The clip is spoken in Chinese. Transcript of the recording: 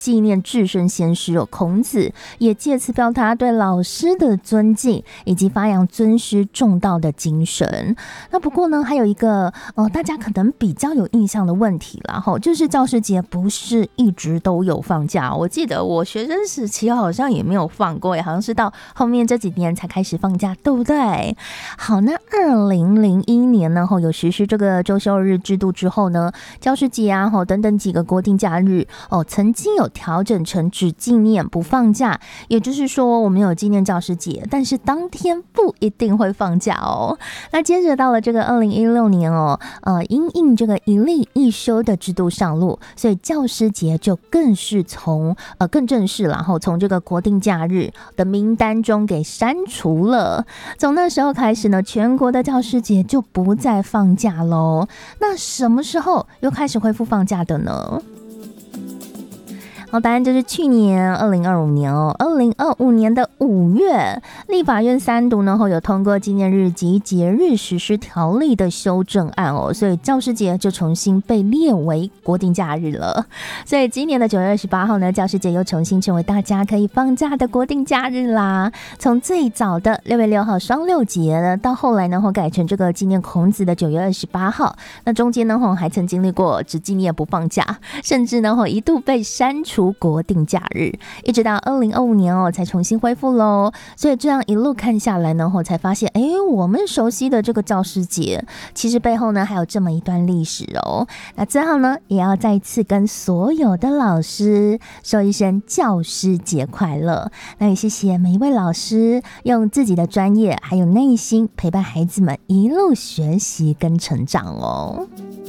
纪念至圣先师孔子，也借此表达对老师的尊敬，以及发扬尊师重道的精神。那不过呢，还有一个大家可能比较有印象的问题啦，就是教师节不是一直都有放假。我记得我学生时期好像也没有放过，好像是到后面这几年才开始放假，对不对？好，那2001年呢，有实施这个周休日制度之后呢，教师节啊等等几个国定假日曾经有调整成只纪念不放假，也就是说我们有纪念教师节，但是当天不一定会放假哦。那接着到了这个2016年因应这个一例一休的制度上路，所以教师节就更是更正式，然后从这个国定假日的名单中给删除了。从那时候开始呢，全国的教师节就不再放假喽。那什么时候又开始恢复放假的呢？好，答案就是去年2025年2025年的5月，立法院3读呢有通过纪念日及节日实施条例的修正案所以教师节就重新被列为国定假日了。所以今年的9月28号呢，教师节又重新成为大家可以放假的国定假日啦。从最早的6月6号双六节呢，到后来呢改成这个纪念孔子的9月28号，那中间呢还曾经历过只纪念不放假，甚至呢一度被删除国定假日，一直到2025年才重新恢复咯。所以这样一路看下来呢才发现我们熟悉的这个教师节其实背后呢还有这么一段历史哦。那最后呢也要再一次跟所有的老师说一声教师节快乐。那也谢谢每一位老师用自己的专业还有内心陪伴孩子们一路学习跟成长哦。